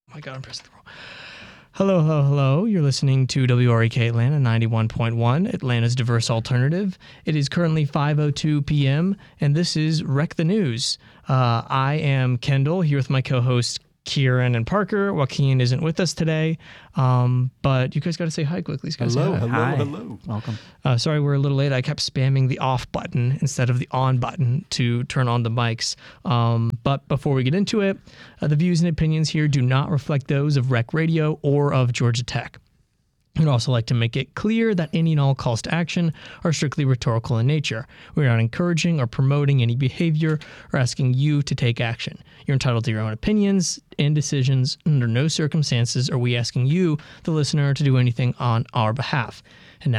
My God, I'm pressing the wrong. Hello, hello, hello. You're listening to WREK Atlanta 91.1, Atlanta's diverse alternative. It is currently 5:02 p.m., and this is Wreck the News. I am Kendall, here with my co-hosts Kieran and Parker. Joaquin isn't with us today, but you guys got to say hi quickly. Hello. Welcome. Sorry, we're a little late. I kept spamming the off button instead of the on button to turn on the mics. But before we get into it, the views and opinions here do not reflect those of Rec Radio or of Georgia Tech. We'd also like to make it clear that any and all calls to action are strictly rhetorical in nature. We're not encouraging or promoting any behavior or asking you to take action. You're entitled to your own opinions and decisions. Under no circumstances are we asking you, the listener, to do anything on our behalf. And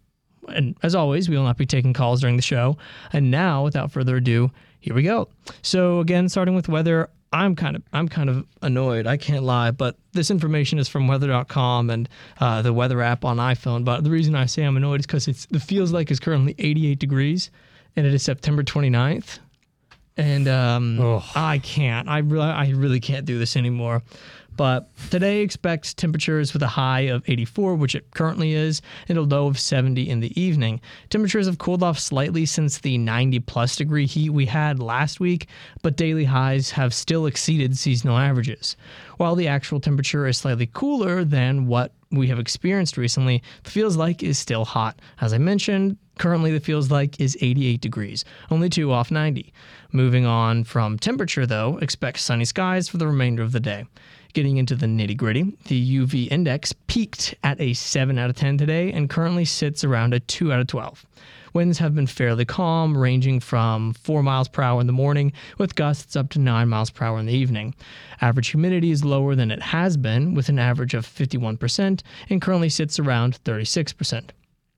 as always, we will not be taking calls during the show. And now, without further ado, here we go. So again, starting with weather, I'm kind of annoyed. I can't lie, but this information is from weather.com and the weather app on iPhone. But the reason I say I'm annoyed is because it feels like it's currently 88 degrees, and it is September 29th. And I can't. I really can't do this anymore. But today expects temperatures with a high of 84, which it currently is, and a low of 70 in the evening. Temperatures have cooled off slightly since the 90-plus degree heat we had last week, but daily highs have still exceeded seasonal averages. While the actual temperature is slightly cooler than what we have experienced recently, the feels like is still hot. As I mentioned, currently the feels like is 88 degrees, only 2 off 90. Moving on from temperature, though, expect sunny skies for the remainder of the day. Getting into the nitty-gritty, the UV index peaked at a 7 out of 10 today and currently sits around a 2 out of 12. Winds have been fairly calm, ranging from 4 miles per hour in the morning, with gusts up to 9 miles per hour in the evening. Average humidity is lower than it has been, with an average of 51%, and currently sits around 36%.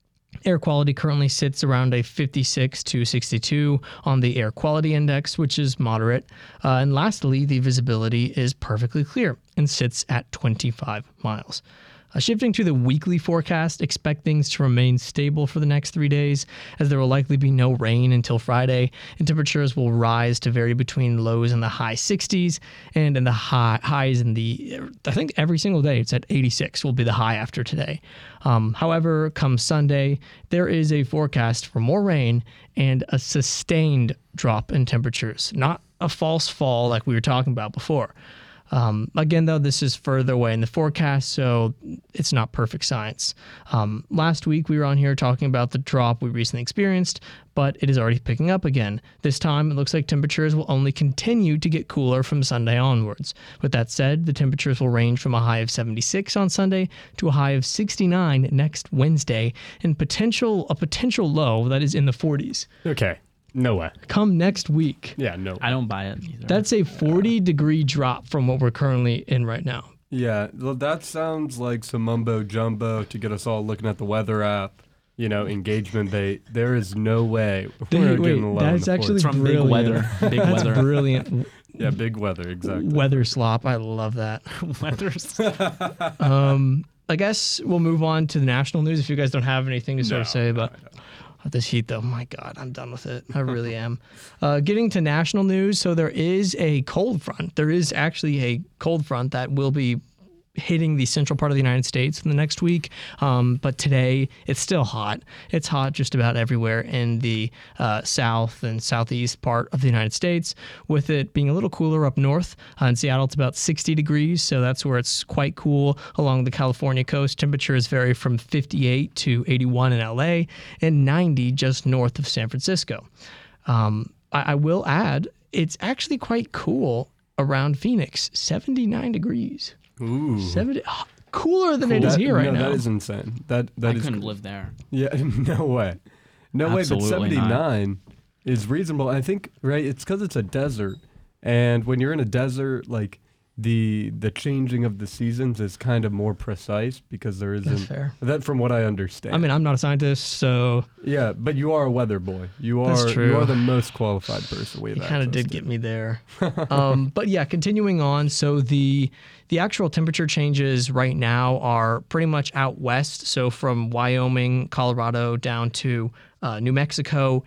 Air quality currently sits around a 56 to 62 on the air quality index, which is moderate. And lastly, the visibility is perfectly clear and sits at 25 miles. Shifting to the weekly forecast, expect things to remain stable for the next 3 days, as there will likely be no rain until Friday, and temperatures will rise to vary between lows in the high 60s and in the highs in I think every single day it's at 86 will be the high after today. However, come Sunday, there is a forecast for more rain and a sustained drop in temperatures, not a false fall like we were talking about before. Again, though, this is further away in the forecast, so it's not perfect science. Last week, we were on here talking about the drop we recently experienced, but it is already picking up again. This time, it looks like temperatures will only continue to get cooler from Sunday onwards. With that said, the temperatures will range from a high of 76 on Sunday to a high of 69 next Wednesday, and a potential low that is in the 40s. Okay. No way. Come next week. Yeah, no way. I don't buy it either. That's a 40-degree drop from what we're currently in right now. Yeah, well, that sounds like some mumbo jumbo to get us all looking at the weather app. Engagement bait. There is no way we're getting a low in That's the actually 40s. from brilliant. big weather. Big That's weather. brilliant. Yeah, big weather, exactly. Weather slop. I love that. Weather's. I guess we'll move on to the national news if you guys don't have anything to sort of say about this heat, though. My God, I'm done with it. I really am. Getting to national news, so there is a cold front. There is actually a cold front that will be hitting the central part of the United States in the next week. But today, it's still hot. It's hot just about everywhere in the south and southeast part of the United States, with it being a little cooler up north. In Seattle, it's about 60 degrees, so that's where it's quite cool. Along the California coast, temperatures vary from 58 to 81 in LA and 90 just north of San Francisco. I will add, it's actually quite cool around Phoenix, 79 79 Ooh. 70, cooler than it is here right now. That is insane. That I is couldn't live there. Yeah, no way. No way, but Absolutely 79 is reasonable. I think, right, it's because it's a desert. And when you're in a desert, like, the changing of the seasons is kind of more precise because there isn't... That's fair. That, from what I understand. I mean, I'm not a scientist, so... Yeah, but you are a weather boy. That's true. You are the most qualified person we have. You kind of did get me there. But yeah, continuing on. So the actual temperature changes right now are pretty much out west. So from Wyoming, Colorado, down to New Mexico,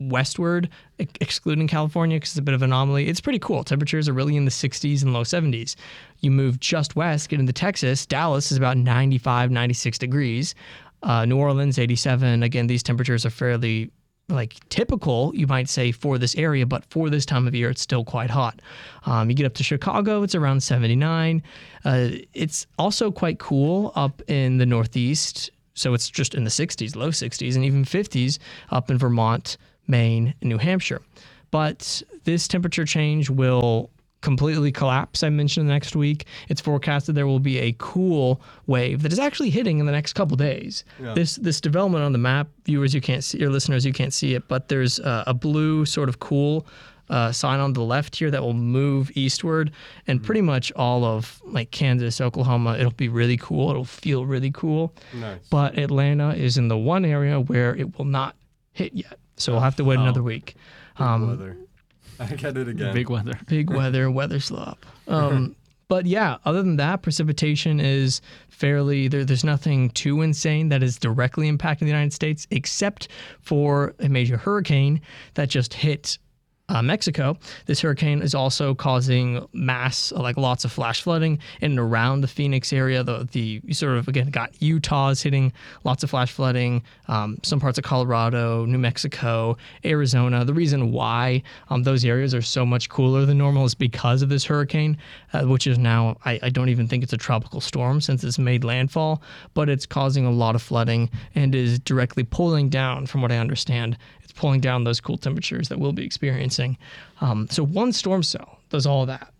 westward, excluding California because it's a bit of an anomaly, it's pretty cool. Temperatures are really in the 60s and low 70s. You move just west, get into Texas. Dallas is about 95, 96 degrees. New Orleans, 87. Again, these temperatures are fairly like typical, you might say, for this area, but for this time of year, it's still quite hot. You get up to Chicago, it's around 79. It's also quite cool up in the Northeast. So it's just in the 60s, low 60s, and even 50s up in Vermont, Maine, and New Hampshire. But this temperature change will completely collapse, I mentioned, next week. It's forecasted there will be a cool wave that is actually hitting in the next couple days. Yeah. This development on the map, viewers, you can't see, or listeners, you can't see it, but there's a blue sort of cool sign on the left here that will move eastward, and pretty much all of like Kansas, Oklahoma, it'll be really cool. It'll feel really cool. Nice. But Atlanta is in the one area where it will not hit yet. So we'll have to wait another week. Weather. I get it again. Big weather. Big weather slop. But yeah, other than that, precipitation is fairly, there's nothing too insane that is directly impacting the United States, except for a major hurricane that just hit Mexico. This hurricane is also causing lots of flash flooding in and around the Phoenix area. You sort of, again, got Utah's hitting lots of flash flooding, some parts of Colorado, New Mexico, Arizona. The reason why those areas are so much cooler than normal is because of this hurricane, which is now, I don't even think it's a tropical storm since it's made landfall, but it's causing a lot of flooding and is directly pulling down, from what I understand, it's pulling down those cool temperatures that we'll be experiencing. So one storm cell does all that.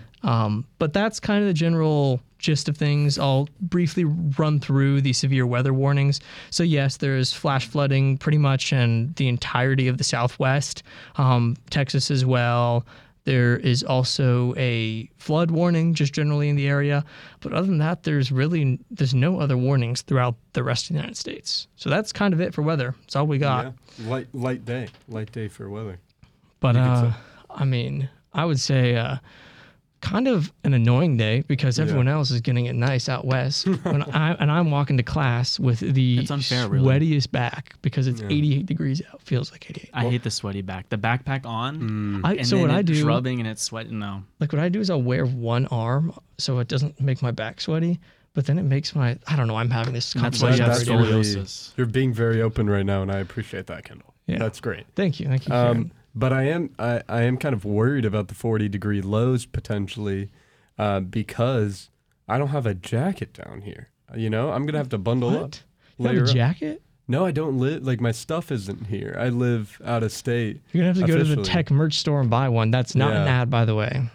But that's kind of the general gist of things. I'll briefly run through the severe weather warnings. So yes, there's flash flooding pretty much in the entirety of the Southwest, Texas as well. There is also a flood warning just generally in the area. But other than that, there's no other warnings throughout the rest of the United States. So that's kind of it for weather. That's all we got. Yeah. Light day for weather. But I mean, I would say kind of an annoying day because everyone else is getting it nice out west. I'm walking to class with the sweatiest back because it's 88 degrees out. Feels like 88. I hate the sweaty back. The backpack on. Rubbing and it's sweating. No. Like what I do is I'll wear one arm so it doesn't make my back sweaty. But then it makes I'm having this scoliosis. You're being very open right now, and I appreciate that, Kendall. Yeah. That's great. Thank you. But I am kind of worried about the 40-degree lows potentially because I don't have a jacket down here. You know, I'm gonna have to bundle up. You have a jacket? No, I don't live. Like my stuff isn't here. I live out of state. You're gonna have to go to the tech merch store and buy one. That's not an ad, by the way.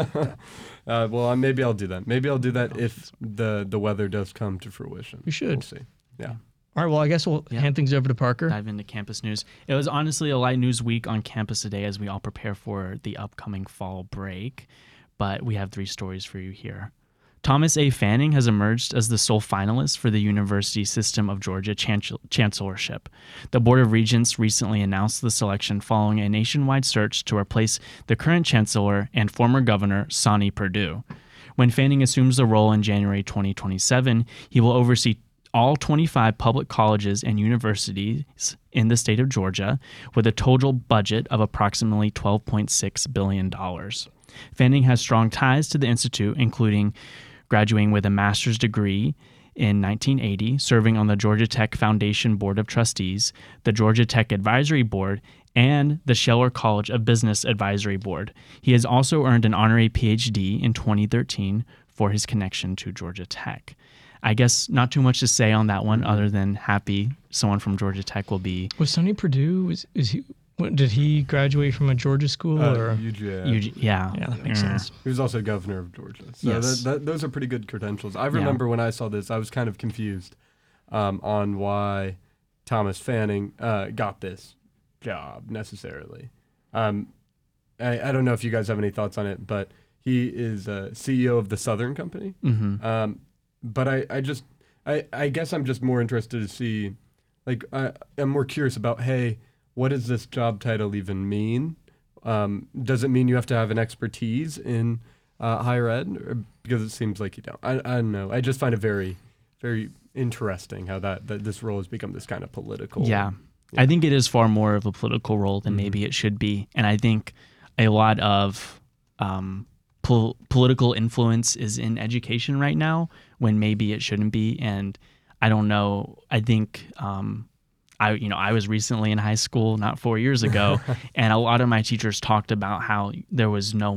Well, maybe I'll do that. Maybe I'll do that if the weather does come to fruition. You should. We'll see. Yeah. All right, well, I guess we'll hand things over to Parker. Dive into campus news. It was honestly a light news week on campus today as we all prepare for the upcoming fall break, but we have 3 stories for you here. Thomas A. Fanning has emerged as the sole finalist for the University System of Georgia Chancellorship. The Board of Regents recently announced the selection following a nationwide search to replace the current chancellor and former governor, Sonny Perdue. When Fanning assumes the role in January 2027, he will oversee all 25 public colleges and universities in the state of Georgia with a total budget of approximately $12.6 billion. Fanning has strong ties to the institute, including graduating with a master's degree in 1980, serving on the Georgia Tech Foundation Board of Trustees, the Georgia Tech Advisory Board, and the Scheller College of Business Advisory Board. He has also earned an honorary PhD in 2013 for his connection to Georgia Tech. I guess not too much to say on that one other than happy someone from Georgia Tech will be. Was Sonny Perdue, did he graduate from a Georgia school? Or? UGA. Yeah, that makes sense. He was also governor of Georgia. So yes. Those are pretty good credentials. I remember when I saw this, I was kind of confused on why Thomas Fanning got this job necessarily. I don't know if you guys have any thoughts on it, but he is CEO of the Southern Company. Mm-hmm. But I guess I'm just more interested to see, like, I'm more curious about, hey, what does this job title even mean? Does it mean you have to have an expertise in higher ed? Or, because it seems like you don't. I don't know. I just find it very, very interesting how that this role has become this kind of political I think it is far more of a political role than maybe it should be. And I think a lot of political influence is in education right now when maybe it shouldn't be. And I don't know. I think I was recently in high school, not 4 years ago, and a lot of my teachers talked about how there was no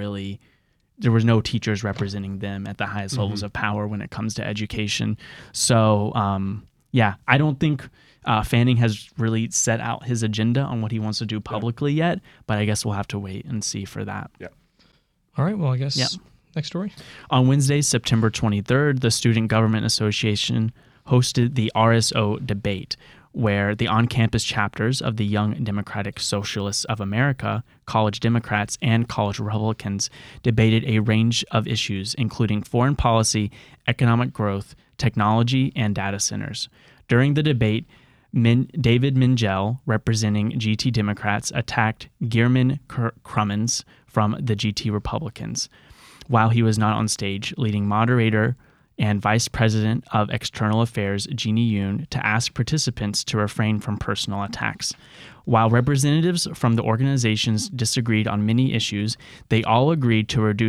teachers representing them at the highest levels of power when it comes to education. So, I don't think Fanning has really set out his agenda on what he wants to do publicly yet, but I guess we'll have to wait and see for that. Yeah. All right, well, I guess next story. On Wednesday, September 23rd, the Student Government Association hosted the RSO debate, where the on-campus chapters of the Young Democratic Socialists of America, College Democrats, and College Republicans debated a range of issues, including foreign policy, economic growth, technology, and data centers. During the debate, David Mingell, representing GT Democrats, attacked Gearman Crummins from the GT Republicans. While he was not on stage, leading moderator and Vice President of External Affairs Jeannie Yoon to ask participants to refrain from personal attacks. While representatives from the organizations disagreed on many issues, they all agreed to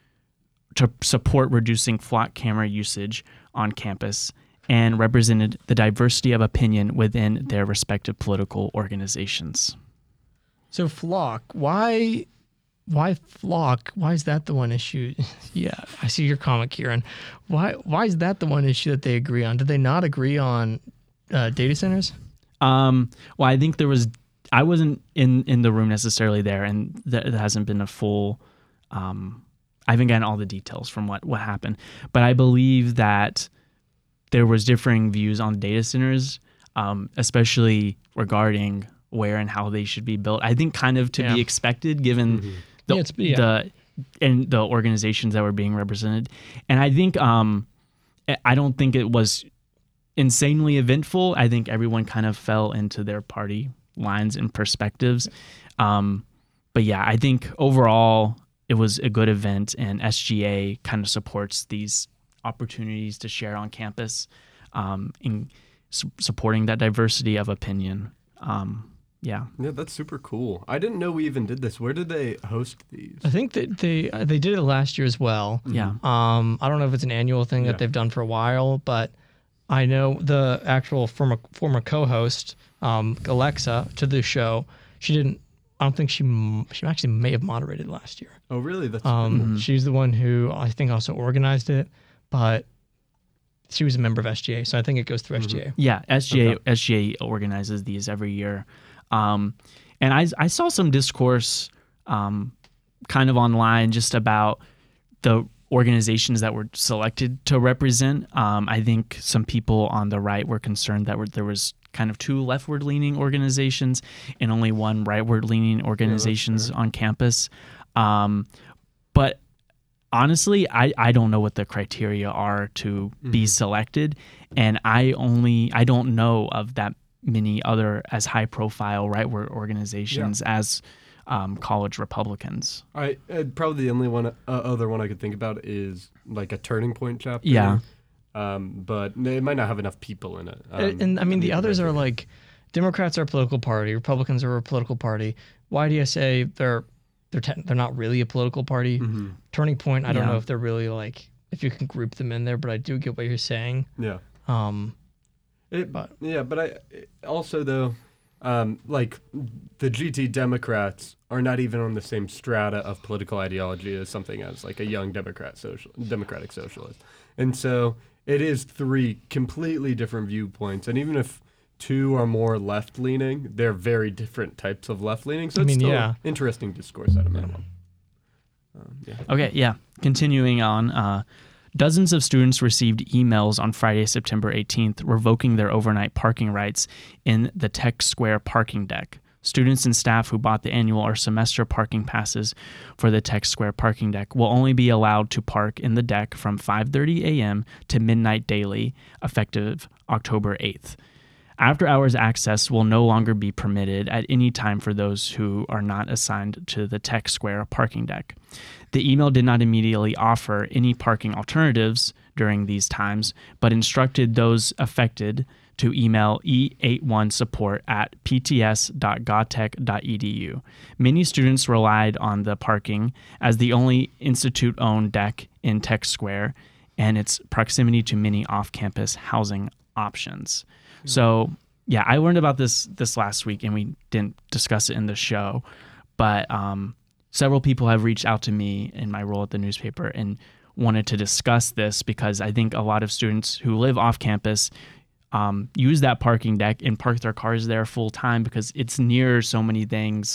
support reducing flock camera usage on campus and represented the diversity of opinion within their respective political organizations. So flock, why flock? Why is that the one issue? Yeah, I see your comment, Kieran. Why is that the one issue that they agree on? Did they not agree on data centers? Well, I think I wasn't in the room necessarily there, and there hasn't been a full. I haven't gotten all the details from what happened, but I believe that there was differing views on data centers, especially regarding where and how they should be built. I think kind of to be expected given the organizations that were being represented. And I think I don't think it was insanely eventful. I think everyone kind of fell into their party lines and perspectives. But yeah, I think overall it was a good event, and SGA kind of supports these opportunities to share on campus in supporting that diversity of opinion. Yeah, that's super cool. I didn't know we even did this. Where did they host these? I think that they did it last year as well. Yeah. I don't know if it's an annual thing that they've done for a while, but I know the actual former co-host, Alexa, to the show. She didn't. I don't think she actually may have moderated last year. Oh, really? That's cool. She's the one who I think also organized it, but she was a member of SGA, so I think it goes through SGA. Yeah, SGA organizes these every year. And I saw some discourse kind of online just about the organizations that were selected to represent. I think some people on the right were concerned that there was kind of two leftward-leaning organizations and only one rightward-leaning organizations on campus. But honestly, I don't know what the criteria are to be selected, and I don't know of that many other as high-profile rightward organizations as college Republicans. Probably the only other one I could think about is like a Turning Point chapter. Yeah. But it might not have enough people in it. And I mean, the others are like, Democrats are a political party, Republicans are a political party. YDSA, they're not really a political party. Turning Point, I don't know if they're really like, if you can group them in there, but I do get what you're saying. Yeah. But I also though, like the GT Democrats are not even on the same strata of political ideology as something as like a Young Democratic Socialist, and so it is three completely different viewpoints. And even if two are more left-leaning, they're very different types of left-leaning. So it's still interesting discourse at a minimum. Okay, continuing on. Dozens of students received emails on Friday, September 18th, revoking their overnight parking rights in the Tech Square parking deck. Students and staff who bought the annual or semester parking passes for the Tech Square parking deck will only be allowed to park in the deck from 5:30 a.m. to midnight daily, effective October 8th. After-hours access will no longer be permitted at any time for those who are not assigned to the Tech Square parking deck. The email did not immediately offer any parking alternatives during these times, but instructed those affected to email e81support@pts.gotech.edu. Many students relied on the parking as the only institute-owned deck in Tech Square and its proximity to many off-campus housing options. So, yeah, I learned about this last week, and we didn't discuss it in the show, but several people have reached out to me in my role at the newspaper and wanted to discuss this because I think a lot of students who live off campus use that parking deck and park their cars there full time because it's near so many things,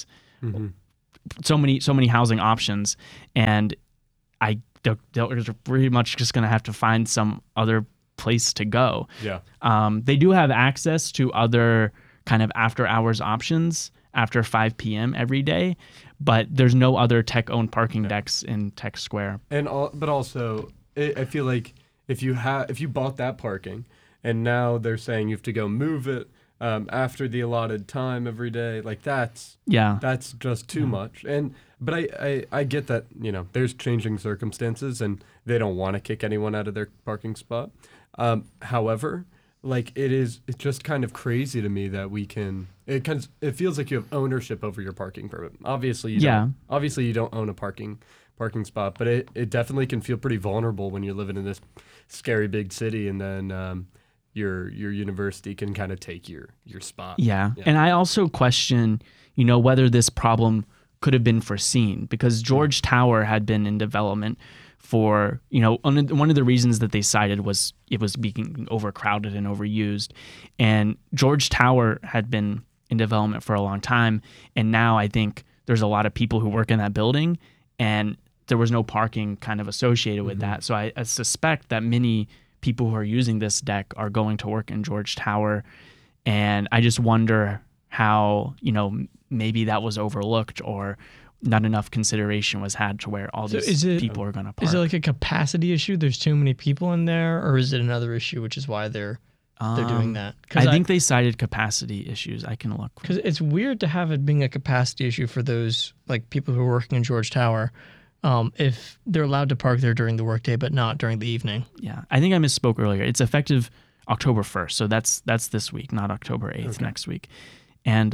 so many housing options, and they're pretty much just going to have to find some other place to go. Yeah. They do have access to other kind of after hours options after 5 p.m. every day, but there's no other tech-owned parking decks in Tech Square. But also, I feel like if you bought that parking and now they're saying you have to go move it after the allotted time every day, like that's just too much. But I get that, there's changing circumstances and they don't want to kick anyone out of their parking spot. However, like it's just kind of crazy to me that it feels like you have ownership over your parking permit. Obviously you don't own a parking spot, but it definitely can feel pretty vulnerable when you're living in this scary big city and then your university can kind of take your spot. Yeah. And I also question, whether this problem could have been foreseen because George Tower had been in development for, one of the reasons that they cited was it was being overcrowded and overused. And George Tower had been in development for a long time. And now I think there's a lot of people who work in that building and there was no parking kind of associated with that. So I suspect that many people who are using this deck are going to work in George Tower. And I just wonder how, maybe that was overlooked or not enough consideration was had to where all these people are going to park. Is it like a capacity issue? There's too many people in there, or is it another issue, which is why they're doing that? I think they cited capacity issues. I can look. Because it's weird to have it being a capacity issue for those like people who are working in George Tower, if they're allowed to park there during the workday but not during the evening. Yeah, I think I misspoke earlier. It's effective October 1st, so that's this week, not October 8th next week. And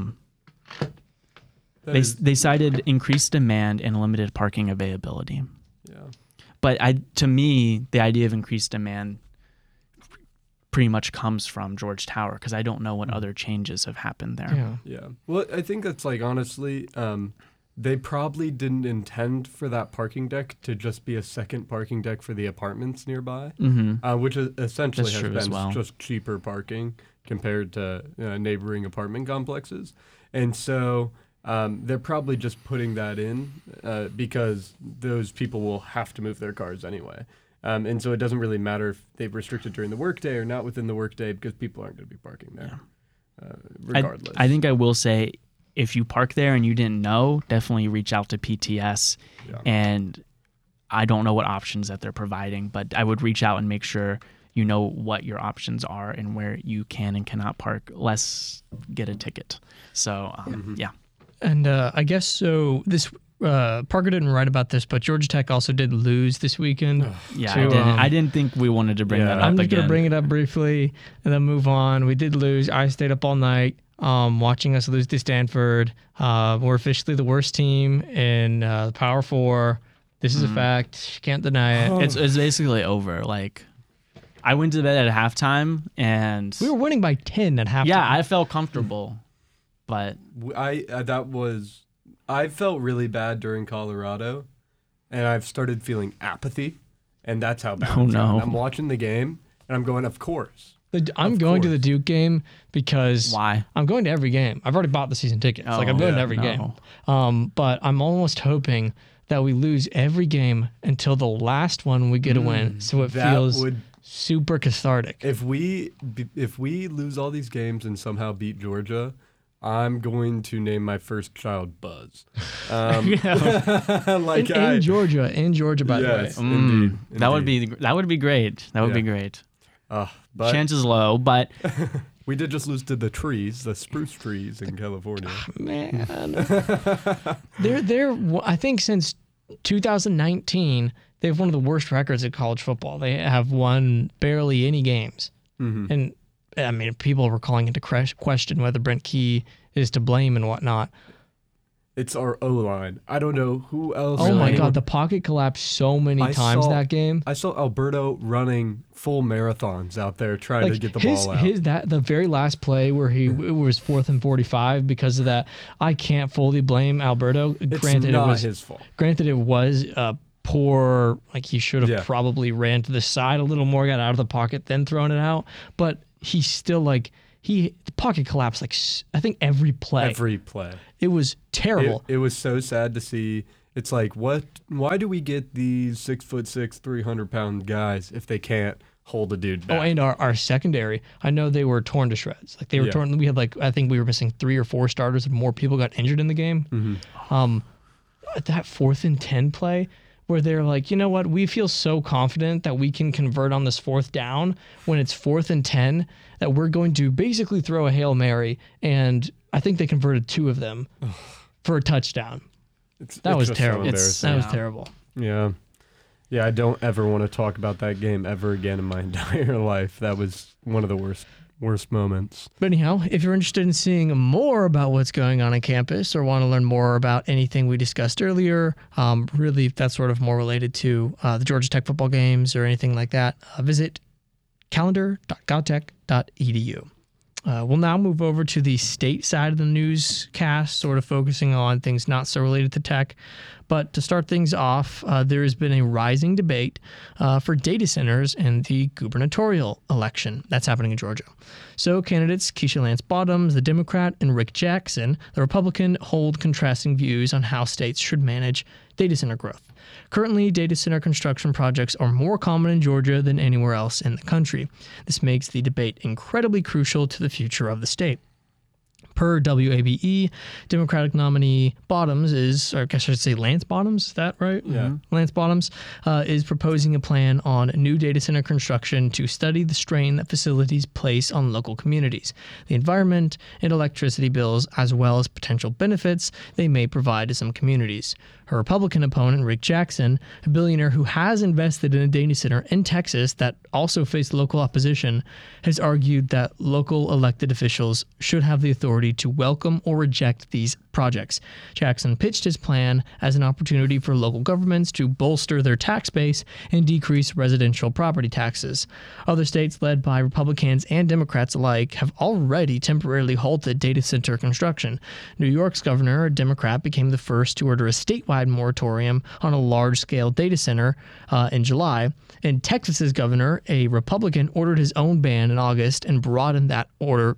they cited increased demand and limited parking availability. Yeah. But to me, the idea of increased demand pretty much comes from George Tower because I don't know what other changes have happened there. Yeah. Well, I think that's honestly, they probably didn't intend for that parking deck to just be a second parking deck for the apartments nearby, which essentially has been just cheaper parking compared to neighboring apartment complexes. And so they're probably just putting that in because those people will have to move their cars anyway. And so it doesn't really matter if they've restricted during the workday or not within the workday because people aren't going to be parking there regardless. I think I will say if you park there and you didn't know, definitely reach out to PTS. Yeah. And I don't know what options that they're providing, but I would reach out and make sure you know what your options are and where you can and cannot park, less get a ticket. So, yeah. And I guess so this Parker didn't write about this, but Georgia Tech also did lose this weekend. I didn't think we wanted to bring that up I'm just again. going to bring it up briefly and then move on. We did lose. I stayed up all night watching us lose to Stanford. We're officially the worst team in the Power Four. This is a fact. Can't deny it. It's basically over. Like, I went to bed at halftime and we were winning by 10 at halftime. Yeah, I felt comfortable, but I felt really bad during Colorado, and I've started feeling apathy, and that's how bad it's gotten. I'm watching the game, and I'm going, of course. I'm going to the Duke game because why? I'm going to every game. I've already bought the season tickets. I'm going to every game. But I'm almost hoping that we lose every game until the last one we get a win, so it feels super cathartic. If we lose all these games and somehow beat Georgia, I'm going to name my first child Buzz. In Georgia, by the way. Indeed. That would be great. That would be great. But chances low, but we did just lose to the spruce trees in California. Man, they're I think since 2019 they have one of the worst records in college football. They have won barely any games, and I mean, people were calling into question whether Brent Key is to blame and whatnot. It's our O-line. I don't know who else. Oh my God, the pocket collapsed so many times that game. I saw Alberto running full marathons out there trying to get the ball out. The very last play where it was 4th and 45 because of that. I can't fully blame Alberto. It's not his fault. Granted, it was poor. Like he should have probably ran to the side a little more, got out of the pocket, then thrown it out. But he's still the pocket collapsed I think every play. Every play. It was terrible. It was so sad to see. It's like, why do we get these 6'6", 300-pound guys if they can't hold a dude back? Oh, and our secondary, I know they were torn to shreds. Like they were torn. We had I think we were missing 3 or 4 starters and more people got injured in the game. Mm-hmm. That 4th and 10 play where they're like, you know what, we feel so confident that we can convert on this 4th down when it's 4th and 10 that we're going to basically throw a Hail Mary, and I think they converted 2 of them for a touchdown. That was terrible. That was terrible. Yeah. Yeah, I don't ever want to talk about that game ever again in my entire life. That was one of the worst moments. But anyhow, if you're interested in seeing more about what's going on campus or want to learn more about anything we discussed earlier, really that's sort of more related to the Georgia Tech football games or anything like that, visit calendar.caltech.edu. We'll now move over to the state side of the newscast, sort of focusing on things not so related to tech. But to start things off, there has been a rising debate for data centers in the gubernatorial election that's happening in Georgia. So candidates Keisha Lance Bottoms, the Democrat, and Rick Jackson, the Republican, hold contrasting views on how states should manage data center growth. Currently, data center construction projects are more common in Georgia than anywhere else in the country. This makes the debate incredibly crucial to the future of the state. Per WABE, Democratic nominee Bottoms or I guess I should say Lance Bottoms, is that right? Yeah. Lance Bottoms is proposing a plan on new data center construction to study the strain that facilities place on local communities, the environment, and electricity bills, as well as potential benefits they may provide to some communities. Her Republican opponent, Rick Jackson, a billionaire who has invested in a data center in Texas that also faced local opposition, has argued that local elected officials should have the authority to welcome or reject these projects. Jackson pitched his plan as an opportunity for local governments to bolster their tax base and decrease residential property taxes. Other states led by Republicans and Democrats alike have already temporarily halted data center construction. New York's governor, a Democrat, became the first to order a statewide moratorium on a large-scale data center in July, and Texas's governor, a Republican, ordered his own ban in August and broadened that order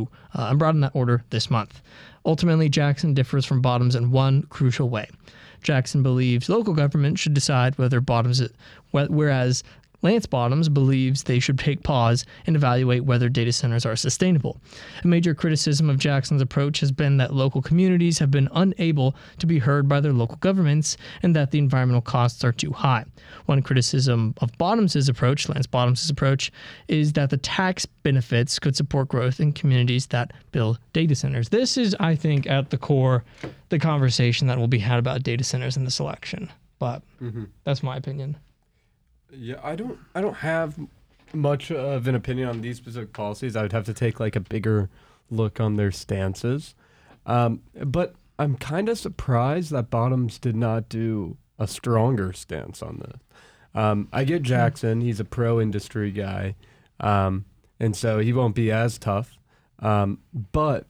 this month. Ultimately, Jackson differs from Bottoms in one crucial way. Jackson believes local government should decide whereas Lance Bottoms believes they should take pause and evaluate whether data centers are sustainable. A major criticism of Jackson's approach has been that local communities have been unable to be heard by their local governments and that the environmental costs are too high. One criticism of Lance Bottoms' approach, is that the tax benefits could support growth in communities that build data centers. This is, I think, at the core, the conversation that will be had about data centers in this election. But that's my opinion. Yeah, I don't have much of an opinion on these specific policies. I would have to take a bigger look on their stances. But I'm kind of surprised that Bottoms did not do a stronger stance on this. I get Jackson. He's a pro-industry guy. And so he won't be as tough. But,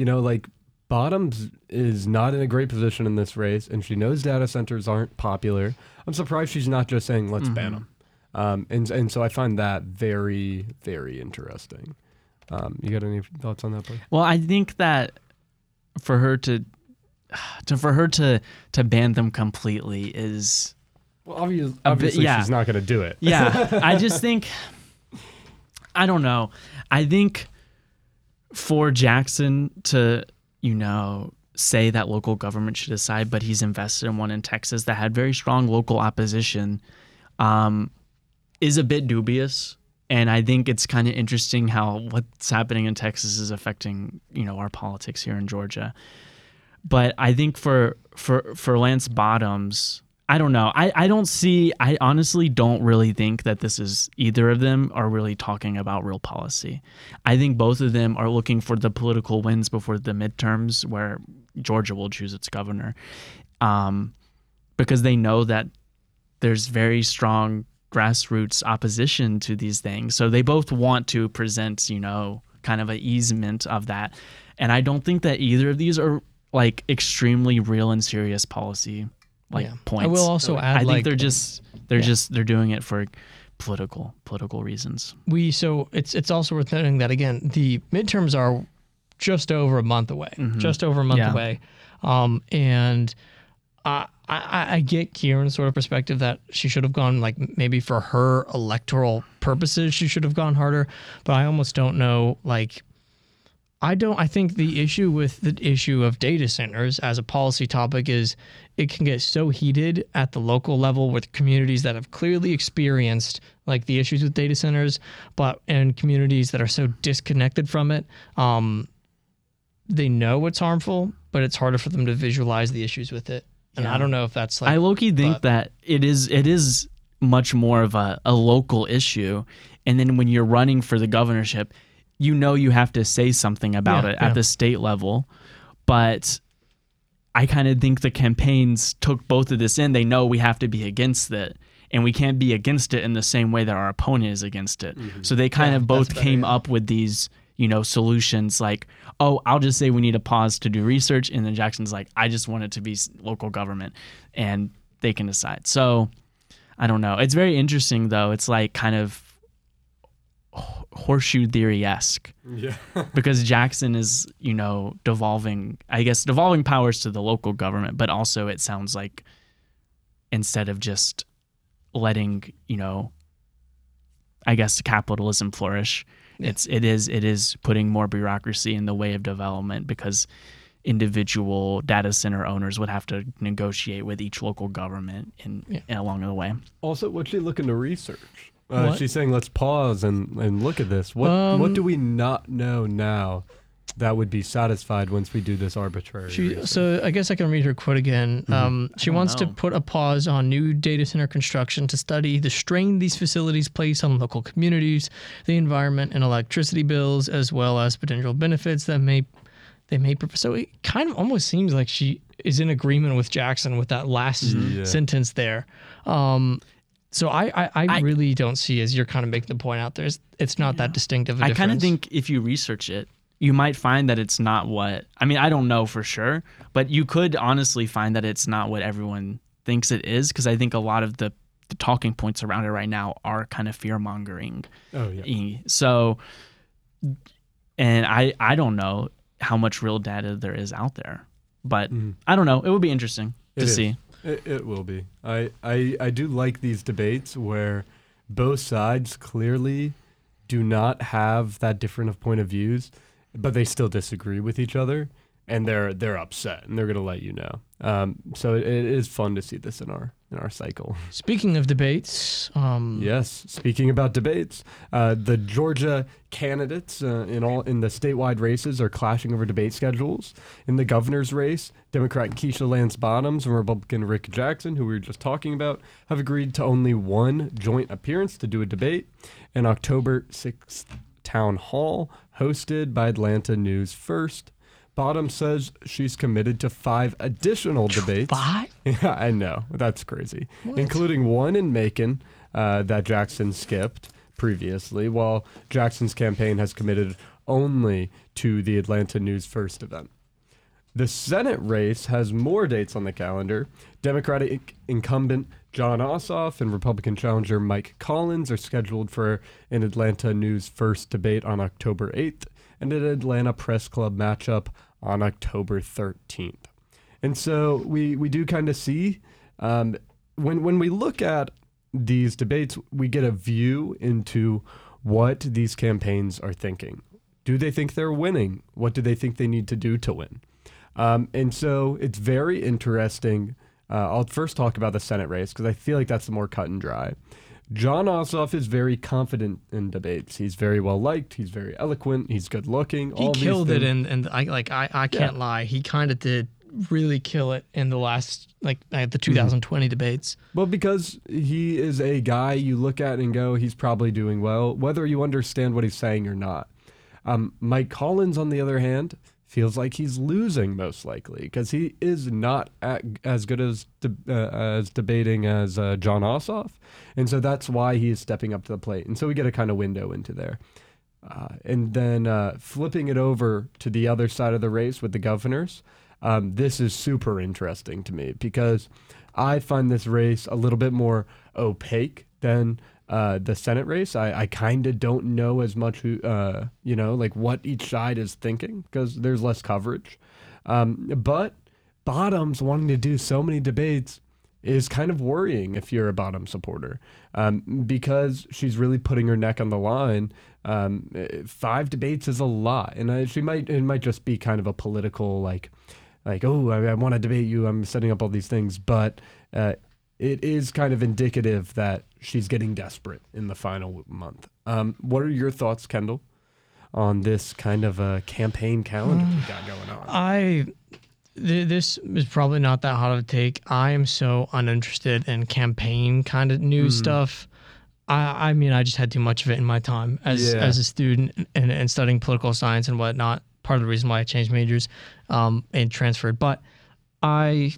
Bottoms is not in a great position in this race, and she knows data centers aren't popular. I'm surprised she's not just saying, let's ban them. And so I find that very, very interesting. You got any thoughts on that, Blake? Well, I think that for her to ban them completely is... Well, obviously she's not going to do it. Yeah, I just think... I don't know. I think for Jackson to... say that local government should decide, but he's invested in one in Texas that had very strong local opposition, is a bit dubious. And I think it's kind of interesting how what's happening in Texas is affecting, our politics here in Georgia. But I think for Lance Bottoms, I don't know. I honestly don't really think that this is either of them are really talking about real policy. I think both of them are looking for the political wins before the midterms where Georgia will choose its governor. Because they know that there's very strong grassroots opposition to these things. So they both want to present, kind of an easement of that. And I don't think that either of these are like extremely real and serious policy points. I will also add, I think they're doing it for political reasons. So it's also worth noting that, again, the midterms are just over a month away. Away. And I get Kieran's sort of perspective that she should have gone, like, maybe for her electoral purposes, she should have gone harder. But I almost don't know, like, I think the issue of data centers as a policy topic is it can get so heated at the local level with communities that have clearly experienced like the issues with data centers, and communities that are so disconnected from it. They know it's harmful, but it's harder for them to visualize the issues with it. And I don't know if that's like... I low-key think that it is much more of a local issue. And then when you're running for the governorship, you have to say something about it at the state level. But I kind of think the campaigns took both of this in. They know we have to be against it. And we can't be against it in the same way that our opponent is against it. Mm-hmm. So they kind of both came up with these... solutions like, oh, I'll just say we need a pause to do research. And then Jackson's like, I just want it to be local government and they can decide. So I don't know. It's very interesting though. It's like kind of horseshoe theory-esque. Yeah. Because Jackson is, devolving powers to the local government, but also it sounds like instead of just letting, capitalism flourish, it is putting more bureaucracy in the way of development because individual data center owners would have to negotiate with each local government and along the way. Also, what's she looking to research? She's saying let's pause and look at this. What do we not know now that would be satisfied once we do this arbitrary? So I guess I can read her quote again. She wants to put a pause on new data center construction to study the strain these facilities place on local communities, the environment, and electricity bills, as well as potential benefits that they may. So it kind of almost seems like she is in agreement with Jackson with that last sentence there. So I really don't see, as you're kind of making the point out there, it's not that distinctive a difference. I kind of think if you research it, you might find that it's not I don't know for sure, but you could honestly find that it's not what everyone thinks it is, because I think a lot of the talking points around it right now are kind of fear-mongering. Oh, yeah. So, and I don't know how much real data there is out there, but I don't know. It would be interesting to see. It will be. I do like these debates where both sides clearly do not have that different of point of views, but they still disagree with each other, and they're upset, and they're gonna let you know. So it is fun to see this in our cycle. Speaking of debates, yes. Speaking about debates, the Georgia candidates in the statewide races are clashing over debate schedules. In the governor's race, Democrat Keisha Lance Bottoms and Republican Rick Jackson, who we were just talking about, have agreed to only one joint appearance to do a debate in October 6th town hall hosted by Atlanta News First. Bottoms says she's committed to 5 additional debates. 5? Yeah, I know. That's crazy. What? Including one in Macon that Jackson skipped previously, while Jackson's campaign has committed only to the Atlanta News First event. The Senate race has more dates on the calendar. Democratic incumbent Jon Ossoff and Republican challenger Mike Collins are scheduled for an Atlanta News First debate on October 8th and an Atlanta Press Club matchup on October 13th. And so we do kind of see, when we look at these debates, we get a view into what these campaigns are thinking. Do they think they're winning? What do they think they need to do to win? And so it's very interesting. I'll first talk about the Senate race because I feel like that's the more cut and dry. Jon Ossoff is very confident in debates. He's very well liked. He's very eloquent. He's good looking. He killed it, and I can't lie. He kind of did really kill it in the last, the 2020 debates? Well, because he is a guy you look at and go, he's probably doing well, whether you understand what he's saying or not. Mike Collins, on the other hand, feels like he's losing most likely because he is not as good as debating as Jon Ossoff. And so that's why he is stepping up to the plate. And so we get a kind of window into there. And then flipping it over to the other side of the race with the governors, this is super interesting to me because I find this race a little bit more opaque than the Senate race. I kind of don't know as much what each side is thinking because there's less coverage. But Bottoms wanting to do so many debates is kind of worrying if you're a Bottom supporter, because she's really putting her neck on the line. 5 debates is a lot, and it might just be kind of a political I want to debate you, I'm setting up all these things, but it is kind of indicative that she's getting desperate in the final month. What are your thoughts, Kendall, on this kind of a campaign calendar we got going on? This is probably not that hot of a take. I am so uninterested in campaign kind of news stuff. I mean, I just had too much of it in my time as a student and studying political science and whatnot. Part of the reason why I changed majors and transferred. But the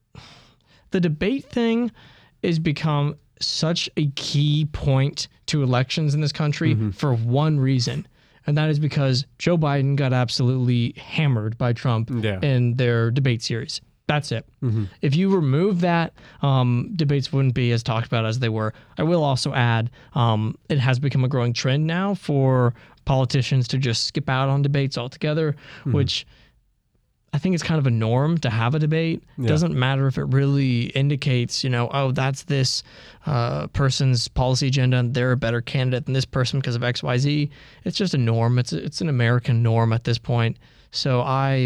debate thing has become such a key point to elections in this country for one reason. And that is because Joe Biden got absolutely hammered by Trump in their debate series. That's it. If you remove that, debates wouldn't be as talked about as they were. I will also add, it has become a growing trend now for politicians to just skip out on debates altogether, which I think it's kind of a norm to have a debate. It doesn't matter if it really indicates, that's this person's policy agenda and they're a better candidate than this person because of X, Y, Z. It's just a norm. It's an American norm at this point. So I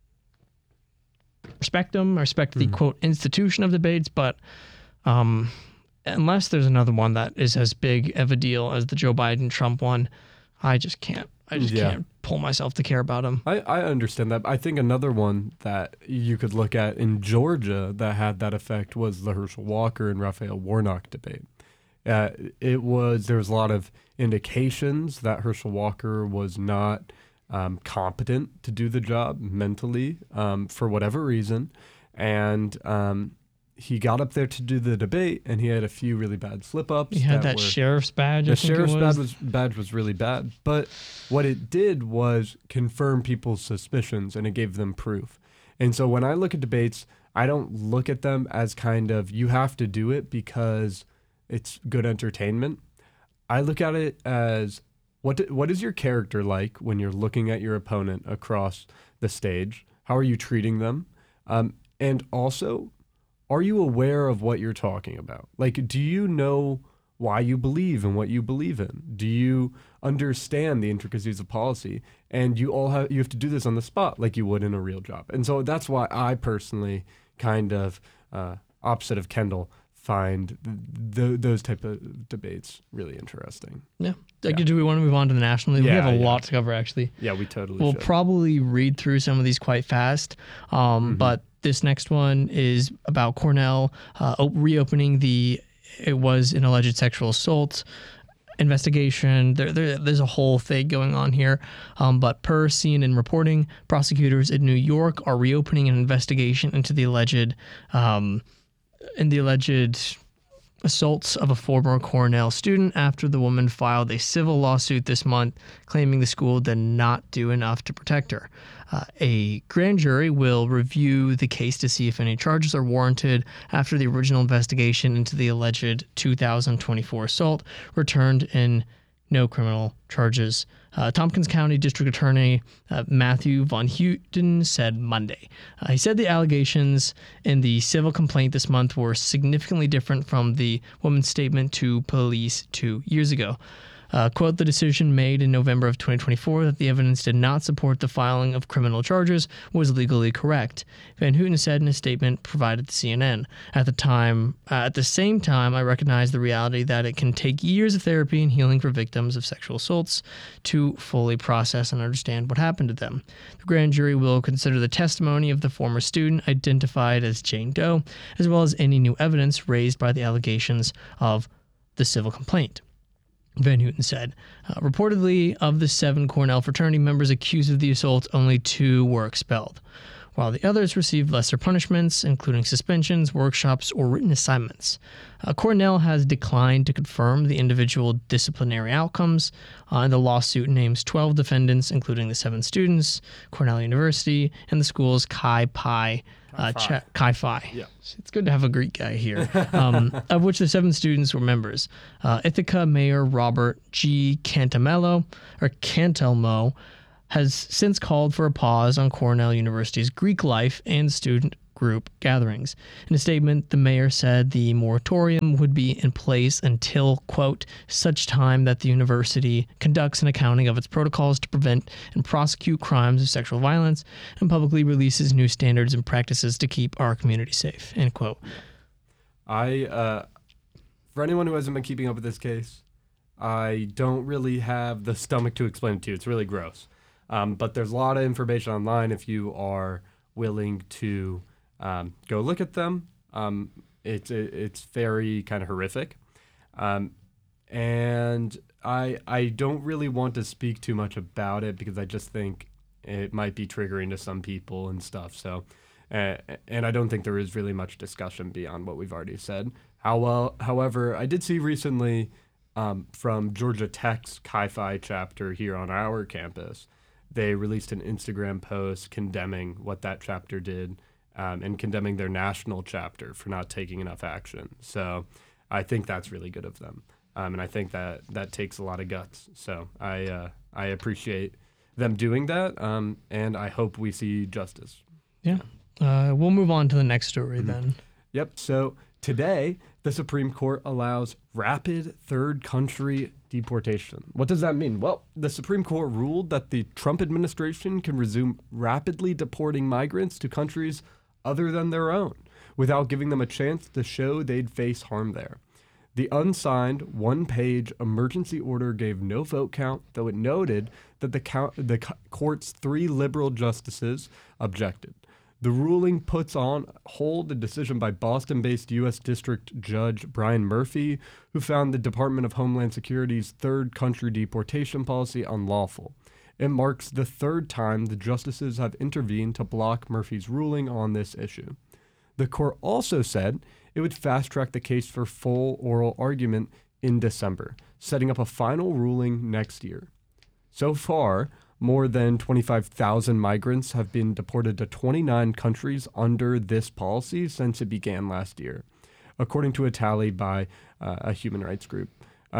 respect them. I respect the, quote, institution of debates, but unless there's another one that is as big of a deal as the Joe Biden-Trump one, I just can't. I just can't pull myself to care about him. I understand that. I think another one that you could look at in Georgia that had that effect was the Herschel Walker and Raphael Warnock debate. There was a lot of indications that Herschel Walker was not competent to do the job mentally for whatever reason. And he got up there to do the debate, and he had a few really bad slip-ups. He had that sheriff's badge. The sheriff's badge was really bad. But what it did was confirm people's suspicions, and it gave them proof. And so when I look at debates, I don't look at them as kind of, you have to do it because it's good entertainment. I look at it as, what is your character like when you're looking at your opponent across the stage? How are you treating them? And also, are you aware of what you're talking about? Do you know why you believe in what you believe in? Do you understand the intricacies of policy? And you have to do this on the spot like you would in a real job. And so that's why I personally kind of, opposite of Kendall, find those type of debates really interesting. Yeah. Do we want to move on to the national league? We have a lot to cover, actually. Yeah, we totally We'll should. probably read through some of these quite fast, but this next one is about Cornell reopening it was an alleged sexual assault investigation. There's a whole thing going on here. But per CNN reporting, prosecutors in New York are reopening an investigation into the alleged assaults of a former Cornell student after the woman filed a civil lawsuit this month claiming the school did not do enough to protect her. A grand jury will review the case to see if any charges are warranted after the original investigation into the alleged 2024 assault returned in no criminal charges. Tompkins County District Attorney Matthew Von Houten said Monday. He said the allegations in the civil complaint this month were significantly different from the woman's statement to police 2 years ago. Quote, the decision made in November of 2024 that the evidence did not support the filing of criminal charges was legally correct, Van Houten said in a statement provided to CNN. At the same time, I recognize the reality that it can take years of therapy and healing for victims of sexual assaults to fully process and understand what happened to them. The grand jury will consider the testimony of the former student identified as Jane Doe, as well as any new evidence raised by the allegations of the civil complaint, Van Houten said. Reportedly, of the 7 Cornell fraternity members accused of the assault, only 2 were expelled, while the others received lesser punishments, including suspensions, workshops, or written assignments. Cornell has declined to confirm the individual disciplinary outcomes, and the lawsuit names 12 defendants, including the 7 students, Cornell University, and the school's Chi Phi. Yeah. It's good to have a Greek guy here, of which the 7 students were members. Ithaca Mayor Robert G. Cantelmo has since called for a pause on Cornell University's Greek life and student group gatherings. In a statement, the mayor said the moratorium would be in place until, quote, such time that the university conducts an accounting of its protocols to prevent and prosecute crimes of sexual violence and publicly releases new standards and practices to keep our community safe, end quote. For anyone who hasn't been keeping up with this case, I don't really have the stomach to explain it to you. It's really gross. But there's a lot of information online if you are willing to go look at them. It's very kind of horrific. And I don't really want to speak too much about it because I just think it might be triggering to some people and stuff. So, and I don't think there is really much discussion beyond what we've already said. However, I did see recently from Georgia Tech's Chi Phi chapter here on our campus, they released an Instagram post condemning what that chapter did and condemning their national chapter for not taking enough action. So I think that's really good of them. And I think that takes a lot of guts. So I appreciate them doing that. And I hope we see justice. Yeah. We'll move on to the next story then. Yep. So today, the Supreme Court allows rapid third country deportation. What does that mean? Well, the Supreme Court ruled that the Trump administration can resume rapidly deporting migrants to countries other than their own without giving them a chance to show they'd face harm there. The unsigned, one-page emergency order gave no vote count, though it noted that the court's 3 liberal justices objected. The ruling puts on hold a decision by Boston-based U.S. District Judge Brian Murphy, who found the Department of Homeland Security's third country deportation policy unlawful. It marks the 3rd time the justices have intervened to block Murphy's ruling on this issue. The court also said it would fast-track the case for full oral argument in December, setting up a final ruling next year. So far, more than 25,000 migrants have been deported to 29 countries under this policy since it began last year, according to a tally by a human rights group,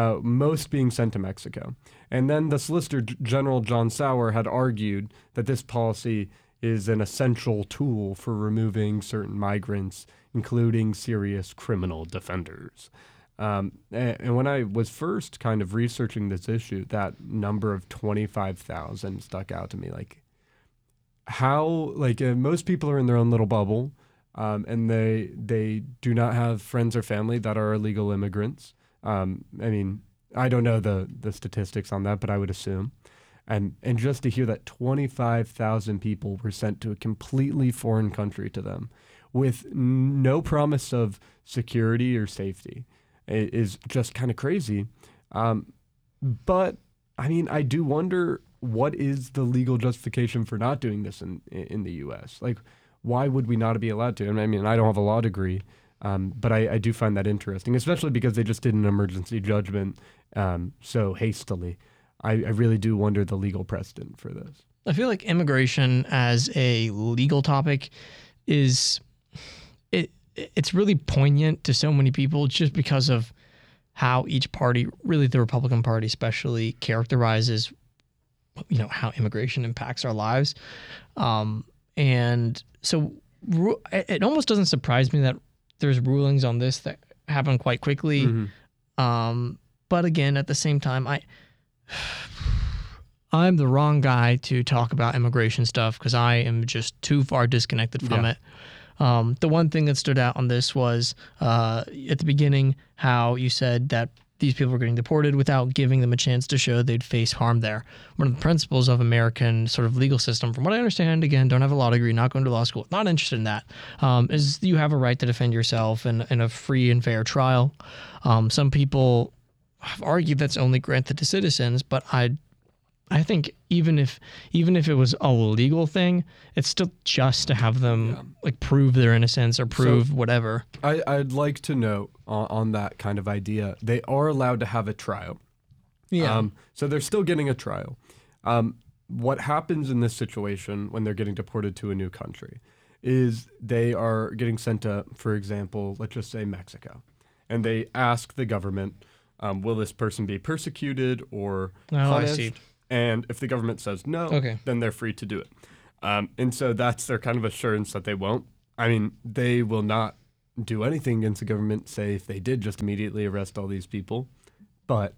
most being sent to Mexico. And then the Solicitor General John Sauer had argued that this policy is an essential tool for removing certain migrants, including serious criminal defenders. And when I was first kind of researching this issue, that number of 25,000 stuck out to me. Like, how, like, most people are in their own little bubble, and they do not have friends or family that are illegal immigrants. I mean, I don't know the statistics on that, but I would assume. And just to hear that 25,000 people were sent to a completely foreign country to them with no promise of security or safety is just kind of crazy. But, I mean, I do wonder, what is the legal justification for not doing this in the U.S.? Like, why would we not be allowed to? I mean, I don't have a law degree, but I do find that interesting, especially because they just did an emergency judgment so hastily. I really do wonder the legal precedent for this. I feel like immigration as a legal topic is... It's really poignant to so many people just because of how each party, really the Republican Party especially, characterizes, you know, how immigration impacts our lives. And so it almost doesn't surprise me that there's rulings on this that happen quite quickly. But again, at the same time, I'm the wrong guy to talk about immigration stuff because I am just too far disconnected from it. The one thing that stood out on this was at the beginning how you said that these people were getting deported without giving them a chance to show they'd face harm there. One of the principles of American sort of legal system, from what I understand, again, don't have a law degree, not going to law school, not interested in that, is you have a right to defend yourself in a free and fair trial. Some people have argued that's only granted to citizens, but I think even if it was a legal thing, it's still just to have them like prove their innocence or prove whatever. I'd like to note on that kind of idea, they are allowed to have a trial. Yeah. So they're still getting a trial. What happens in this situation when they're getting deported to a new country is they are getting sent to, for example, let's just say Mexico, and they ask the government, will this person be persecuted or punished? I see. And if the government says no, then they're free to do it. And so that's their kind of assurance that they won't. I mean, they will not do anything against the government, say if they did just immediately arrest all these people. But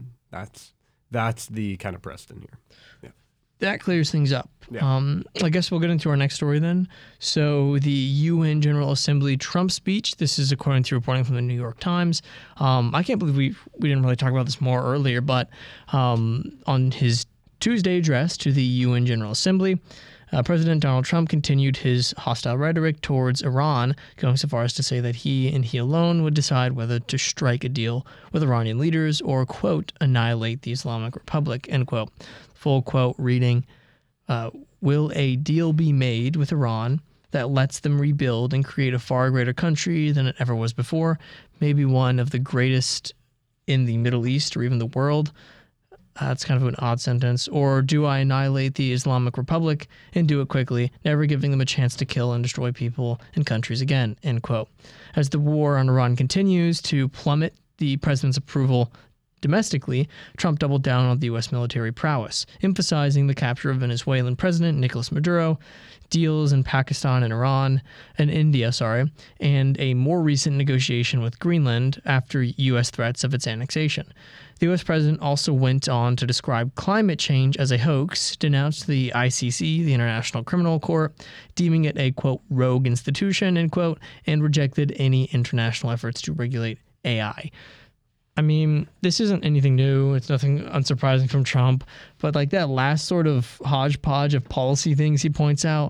that's the kind of precedent here. Yeah. That clears things up. Yeah. I guess we'll get into our next story then. So the UN General Assembly Trump speech, this is according to reporting from the New York Times. I can't believe we didn't really talk about this more earlier, but on his Tuesday address to the UN General Assembly, President Donald Trump continued his hostile rhetoric towards Iran, going so far as to say that he and he alone would decide whether to strike a deal with Iranian leaders or, quote, annihilate the Islamic Republic, end quote. Full quote reading, will a deal be made with Iran that lets them rebuild and create a far greater country than it ever was before, maybe one of the greatest in the Middle East or even the world? That's kind of an odd sentence. Or do I annihilate the Islamic Republic and do it quickly, never giving them a chance to kill and destroy people and countries again, end quote. As the war on Iran continues to plummet the president's approval domestically, Trump doubled down on the U.S. military prowess, emphasizing the capture of Venezuelan President Nicolas Maduro, deals in Pakistan and Iran and India, and a more recent negotiation with Greenland after U.S. threats of its annexation. The U.S. president also went on to describe climate change as a hoax, denounced the ICC, the International Criminal Court, deeming it a, quote, rogue institution, end quote, and rejected any international efforts to regulate AI. I mean, this isn't anything new. It's nothing unsurprising from Trump. But like that last sort of hodgepodge of policy things he points out,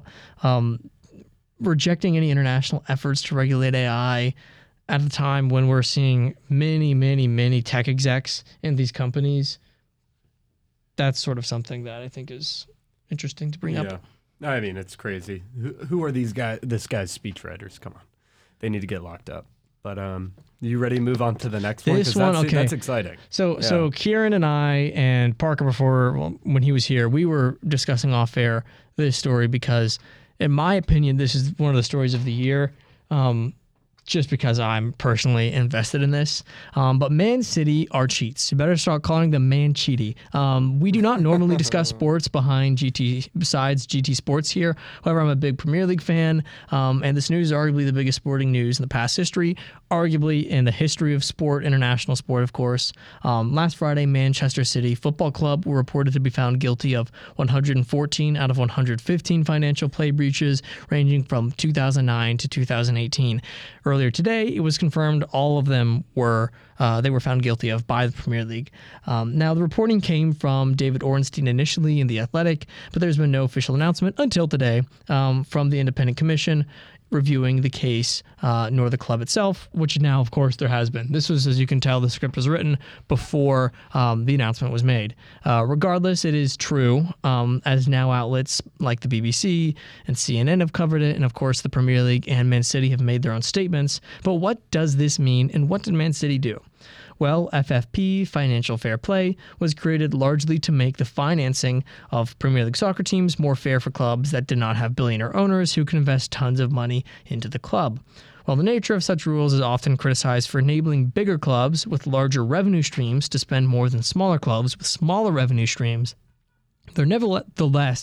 rejecting any international efforts to regulate AI at a time when we're seeing many, many, many tech execs in these companies, that's sort of something that I think is interesting to bring up. I mean, it's crazy. Who are these guys? This guy's speechwriters? Come on. They need to get locked up. But you ready to move on to the next one? This one, that's exciting. So Kieran and I and Parker when he was here, we were discussing off air this story because, in my opinion, this is one of the stories of the year. Just because I'm personally invested in this. But Man City are cheats. You better start calling them Man Cheaty. We do not normally discuss sports besides GT Sports here. However, I'm a big Premier League fan, and this news is arguably the biggest sporting news in the past history, arguably in the history of sport, international sport, of course. Last Friday, Manchester City Football Club were reported to be found guilty of 114 out of 115 financial play breaches, ranging from 2009 to 2018. Earlier today, it was confirmed all of them were found guilty of by the Premier League. Now, the reporting came from David Ornstein initially in The Athletic, but there's been no official announcement until today from the Independent Commission reviewing the case, nor the club itself, which now, of course, there has been. This was, as you can tell, the script was written before the announcement was made. Regardless, it is true, as now outlets like the BBC and CNN have covered it, and of course the Premier League and Man City have made their own statements. But what does this mean, and what did Man City do? Well, FFP, Financial Fair Play, was created largely to make the financing of Premier League soccer teams more fair for clubs that did not have billionaire owners who can invest tons of money into the club. While the nature of such rules is often criticized for enabling bigger clubs with larger revenue streams to spend more than smaller clubs with smaller revenue streams, they're nevertheless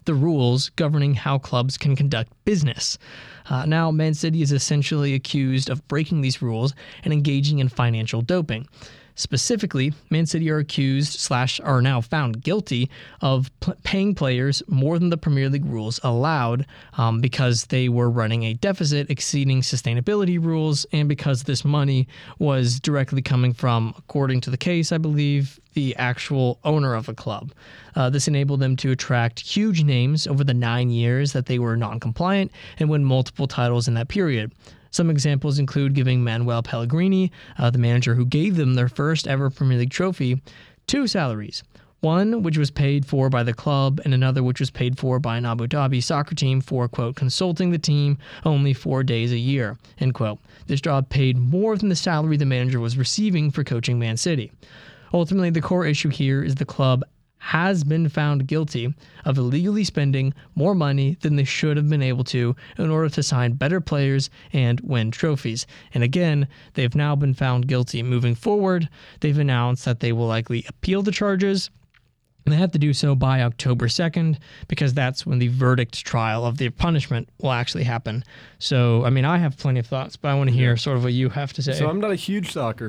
the rules governing how clubs can conduct business. Now, Man City is essentially accused of breaking these rules and engaging in financial doping. Specifically, Man City are accused / are now found guilty of paying players more than the Premier League rules allowed because they were running a deficit exceeding sustainability rules, and because this money was directly coming from, according to the case, I believe, the actual owner of a club. This enabled them to attract huge names over the 9 years that they were non-compliant and win multiple titles in that period. Some examples include giving Manuel Pellegrini, the manager who gave them their first ever Premier League trophy, 2 salaries. One which was paid for by the club and another which was paid for by an Abu Dhabi soccer team for, quote, consulting the team only 4 days a year, end quote. This job paid more than the salary the manager was receiving for coaching Man City. Ultimately, the core issue here is the club has been found guilty of illegally spending more money than they should have been able to in order to sign better players and win trophies. And again, they've now been found guilty. Moving forward, they've announced that they will likely appeal the charges. And they have to do so by October 2nd because that's when the verdict trial of the punishment will actually happen. So, I mean, I have plenty of thoughts, but I want to hear sort of what you have to say. So I'm not a huge soccer